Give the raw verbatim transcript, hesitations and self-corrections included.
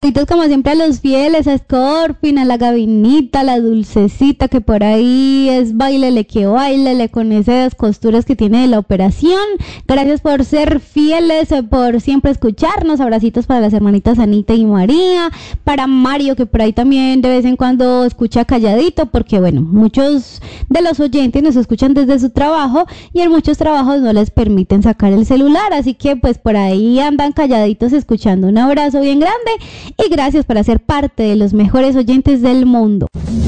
Saluditos como siempre a los fieles, a Scorpin, a la Gavinita, a la Dulcecita, que por ahí es bailele que bailele con esas costuras que tiene de la operación. Gracias por ser fieles, por siempre escucharnos. Abracitos para las hermanitas Anita y María, para Mario, que por ahí también de vez en cuando escucha calladito, porque bueno, muchos de los oyentes nos escuchan desde su trabajo y en muchos trabajos no les permiten sacar el celular, así que pues por ahí andan calladitos escuchando. Un abrazo bien grande y gracias por ser parte de los mejores oyentes del mundo.